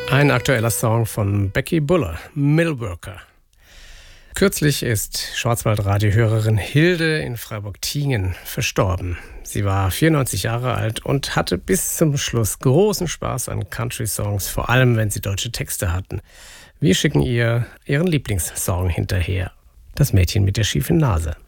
Ein aktueller Song von Becky Buller, Millworker. Kürzlich ist Schwarzwaldradio-Hörerin Hilde in Freiburg-Tiengen verstorben. Sie war 94 Jahre alt und hatte bis zum Schluss großen Spaß an Country-Songs, vor allem wenn sie deutsche Texte hatten. Wir schicken ihr ihren Lieblingssong hinterher. Das Mädchen mit der schiefen Nase.